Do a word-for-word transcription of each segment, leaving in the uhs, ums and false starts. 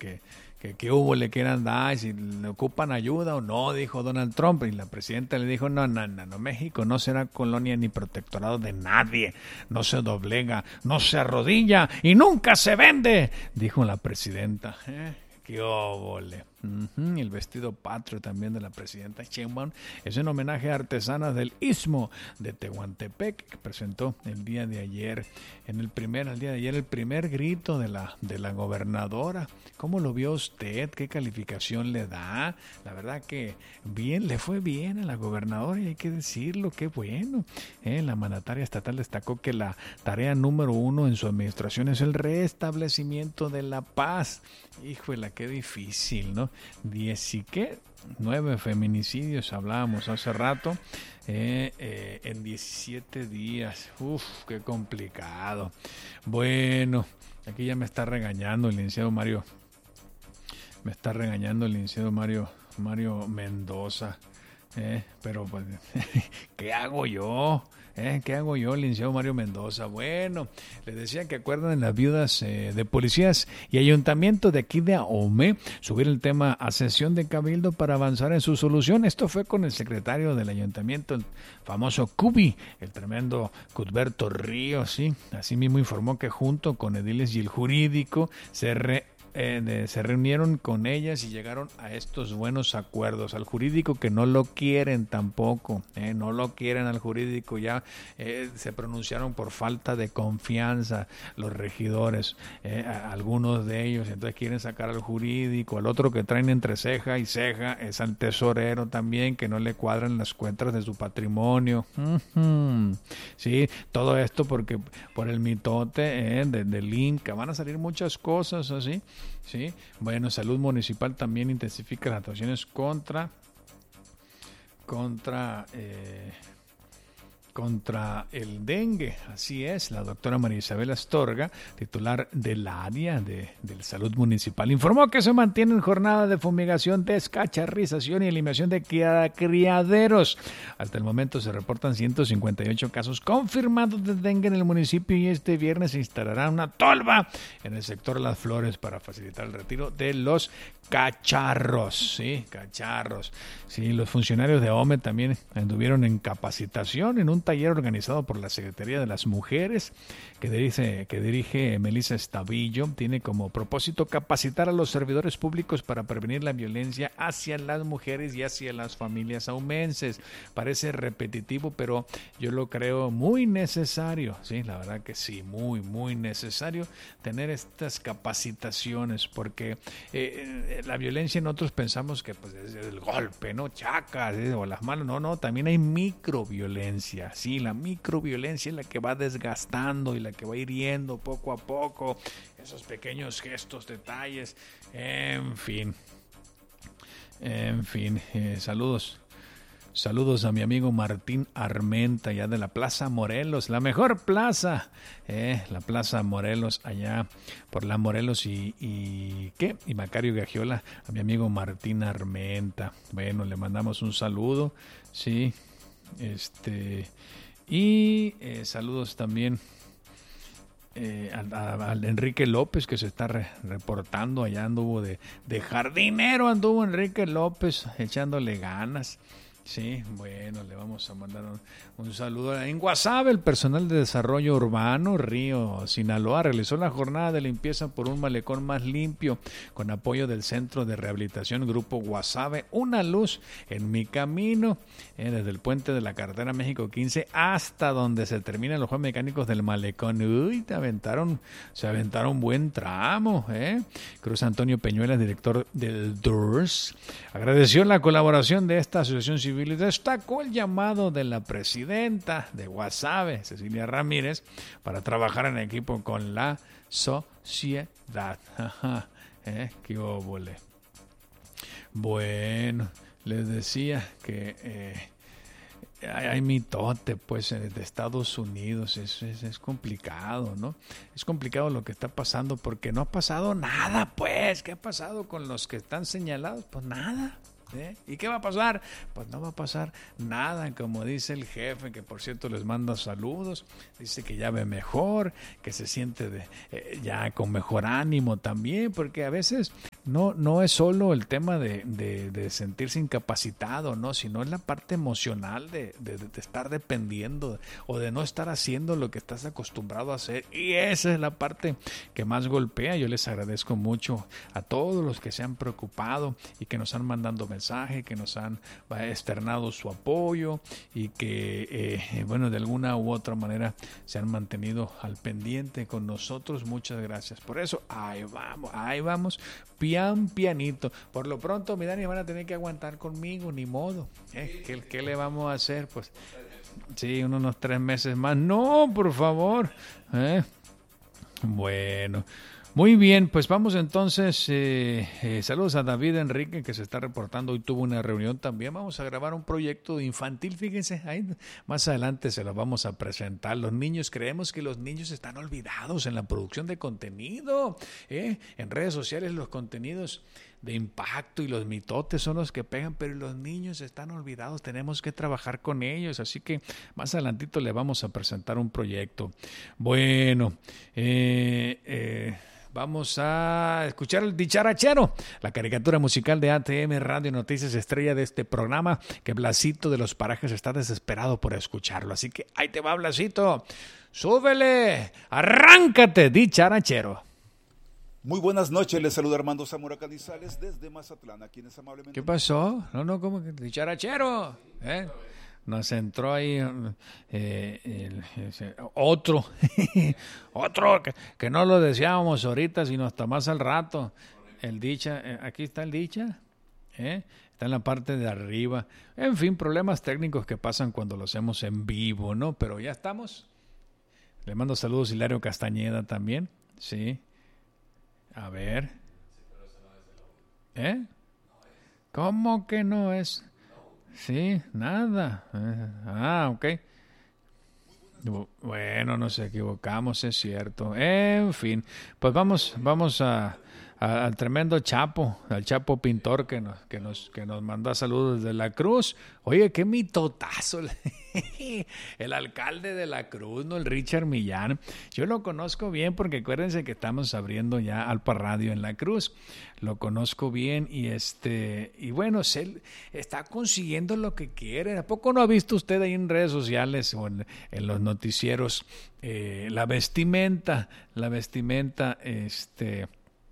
que que, que hubo, le quieran dar, si le ocupan ayuda o no, dijo Donald Trump. Y la presidenta le dijo, no, no, no, no, México no será colonia ni protectorado de nadie, no se doblega, no se arrodilla y nunca se vende, dijo la presidenta. ¿Eh? ¡Qué óvole! Uh-huh. El vestido patrio también de la presidenta Sheinbaum es en homenaje a artesanas del Istmo de Tehuantepec, que presentó el día de ayer, en el primer, el día de ayer, el primer grito de la, de la gobernadora. ¿Cómo lo vio usted? ¿Qué calificación le da? La verdad que bien, le fue bien a la gobernadora y hay que decirlo, qué bueno. Eh, la mandataria estatal destacó que la tarea número uno en su administración es el restablecimiento de la paz. Híjole, qué difícil, ¿no? Diez y qué, nueve feminicidios, hablábamos hace rato, eh, eh, en diecisiete días. Uf, qué complicado. Bueno, aquí ya me está regañando el licenciado Mario, me está regañando el licenciado Mario, Mario Mendoza, eh, pero pues, ¿qué hago yo? ¿Eh? ¿Qué hago yo, licenciado Mario Mendoza? Bueno, les decía que acuerdan las viudas eh, de policías y ayuntamiento de aquí de Ahome subir el tema a sesión de cabildo para avanzar en su solución. Esto fue con el secretario del ayuntamiento, el famoso Cubi, el tremendo Cuthberto Ríos, ¿sí? Así mismo informó que junto con ediles y el jurídico se re Eh, de, se reunieron con ellas y llegaron a estos buenos acuerdos. Al jurídico que no lo quieren tampoco, eh, no lo quieren al jurídico, ya eh, se pronunciaron por falta de confianza los regidores, eh, algunos de ellos, entonces quieren sacar al jurídico. Al otro que traen entre ceja y ceja es al tesorero también, que no le cuadran las cuentas de su patrimonio. Uh-huh. Sí, todo esto porque por el mitote eh, de, del I N C A van a salir muchas cosas así. Sí, bueno, Salud Municipal también intensifica las actuaciones contra contra eh, contra el dengue. Así es, la doctora María Isabel Astorga, titular del área de, de salud municipal, informó que se mantienen jornadas de fumigación, descacharrización y eliminación de criaderos. Hasta el momento se reportan ciento cincuenta y ocho casos confirmados de dengue en el municipio y este viernes se instalará una tolva en el sector Las Flores para facilitar el retiro de los cacharros. Sí, cacharros. Sí, los funcionarios de O M E también anduvieron en capacitación en un taller organizado por la Secretaría de las Mujeres que dirige, que dirige Melissa Estavillo. Tiene como propósito capacitar a los servidores públicos para prevenir la violencia hacia las mujeres y hacia las familias aumenses. Parece repetitivo, pero yo lo creo muy necesario. Sí, la verdad que sí, muy, muy necesario tener estas capacitaciones porque eh, la violencia nosotros pensamos que pues, es el golpe, ¿no? Chacas, ¿eh? O las manos. No, no, también hay microviolencia. Sí, la microviolencia es la que va desgastando y la que va hiriendo poco a poco, esos pequeños gestos, detalles, en fin, en fin, eh, saludos. Saludos a mi amigo Martín Armenta, allá de la Plaza Morelos, la mejor plaza, eh, la Plaza Morelos, allá por la Morelos y, y ¿qué? Y Macario Gagiola, a mi amigo Martín Armenta. Bueno, le mandamos un saludo, sí, este, y eh, saludos también Eh, al, al Enrique López que se está re, reportando, allá anduvo de, de jardinero, anduvo Enrique López echándole ganas. Sí, bueno, le vamos a mandar un, un saludo. En Guasave, el personal de desarrollo urbano Río Sinaloa realizó la jornada de limpieza por un malecón más limpio con apoyo del Centro de Rehabilitación Grupo Guasave. Una luz en mi camino, eh, desde el puente de la carretera México quince hasta donde se terminan los juegos mecánicos del malecón. Uy, te aventaron, se aventaron buen tramo, eh. Cruz Antonio Peñuelas, director del D U R S, agradeció la colaboración de esta asociación civil y destacó el llamado de la presidenta de Guasave, Cecilia Ramírez, para trabajar en equipo con la sociedad. Ajá, ¿eh? Qué óvole. Bueno, les decía que eh, hay, hay mitote, pues, de Estados Unidos. Es, es, es complicado, ¿no? Es complicado lo que está pasando porque no ha pasado nada, pues. ¿Qué ha pasado con los que están señalados? Pues nada. ¿Eh? ¿Y qué va a pasar? Pues no va a pasar nada, como dice el jefe, que por cierto les manda saludos, dice que ya ve mejor, que se siente de, eh, ya con mejor ánimo también, porque a veces no, no es solo el tema de, de, de sentirse incapacitado, ¿no? Sino es la parte emocional de, de, de estar dependiendo o de no estar haciendo lo que estás acostumbrado a hacer, y esa es la parte que más golpea. Yo les agradezco mucho a todos los que se han preocupado y que nos han mandado mensajes, que nos han externado su apoyo y que, eh, bueno, de alguna u otra manera se han mantenido al pendiente con nosotros. Muchas gracias por eso. Ahí vamos, ahí vamos, pian pianito. Por lo pronto, mi Dani, van a tener que aguantar conmigo, ni modo. ¿Eh? ¿Qué, qué le vamos a hacer? Pues sí, unos, unos tres meses más. No, por favor. ¿Eh? Bueno. Muy bien, pues vamos entonces, eh, eh, saludos a David Enrique que se está reportando, hoy tuvo una reunión también, vamos a grabar un proyecto infantil, fíjense, ahí más adelante se lo vamos a presentar. Los niños, creemos que los niños están olvidados en la producción de contenido, ¿eh? En redes sociales los contenidos de impacto y los mitotes son los que pegan, pero los niños están olvidados, tenemos que trabajar con ellos, así que más adelantito le vamos a presentar un proyecto. Bueno, eh, eh, vamos a escuchar el dicharachero, la caricatura musical de A T M Radio Noticias, estrella de este programa, que Blasito de los Parajes está desesperado por escucharlo, así que ahí te va, Blasito, súbele, arráncate, dicharachero. Muy buenas noches, les saluda Armando Zamora Canizales desde Mazatlán, a quienes amablemente... ¿Qué pasó? No, no, ¿cómo que dicharachero? ¿Eh? Nos entró ahí eh, el, ese, otro, otro que, que no lo deseábamos ahorita, sino hasta más al rato. El dicha, eh, aquí está el dicha, ¿eh? Está en la parte de arriba. En fin, problemas técnicos que pasan cuando lo hacemos en vivo, ¿no? Pero ya estamos. Le mando saludos a Hilario Castañeda también, sí. A ver. ¿Eh? ¿Cómo que no es? Sí, nada. Ah, ok. Bueno, nos equivocamos, es cierto. En fin, pues vamos, vamos a, a, al tremendo Chapo, al Chapo Pintor que nos, que nos, que nos manda saludos desde La Cruz. Oye, qué mitotazo. El alcalde de La Cruz, ¿no? El Richard Millán. Yo lo conozco bien porque acuérdense que estamos abriendo ya Alpa Radio en La Cruz. Lo conozco bien y este y bueno, él está consiguiendo lo que quiere. ¿A poco no ha visto usted ahí en redes sociales o en, en los noticieros eh, la vestimenta, la vestimenta este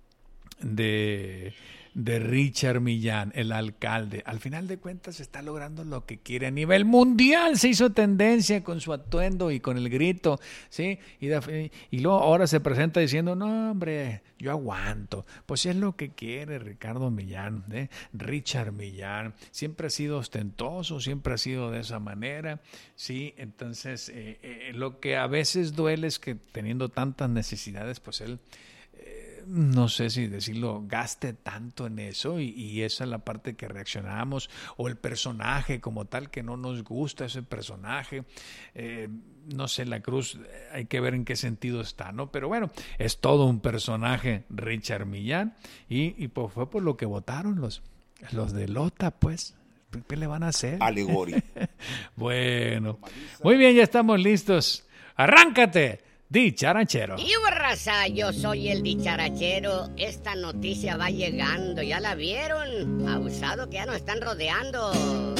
de de Richard Millán, el alcalde? Al final de cuentas está logrando lo que quiere a nivel mundial. Se hizo tendencia con su atuendo y con el grito, ¿sí? Y, de, y luego ahora se presenta diciendo, no, hombre, yo aguanto. Pues es lo que quiere Ricardo Millán, ¿eh? Richard Millán. Siempre ha sido ostentoso, siempre ha sido de esa manera, ¿sí? Entonces, eh, eh, lo que a veces duele es que teniendo tantas necesidades, pues él... no sé si decirlo, gaste tanto en eso y, y esa es la parte que reaccionamos, o el personaje como tal, que no nos gusta ese personaje, eh, no sé, La Cruz, hay que ver en qué sentido está, ¿no? Pero bueno, es todo un personaje Richard Millán y, y pues fue por lo que votaron los, los de Lota, pues. ¿Qué le van a hacer? Alegoria. Bueno, muy bien, ya estamos listos. ¡Arráncate! Dicharachero. Y raza, yo soy el dicharachero. Esta noticia va llegando, ¿ya la vieron? Abusado que ya nos están rodeando.